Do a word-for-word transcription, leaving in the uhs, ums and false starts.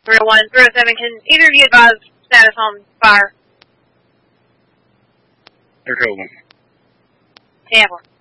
three oh one, three oh seven, can either of you advise status on fire? They're holding. ten four.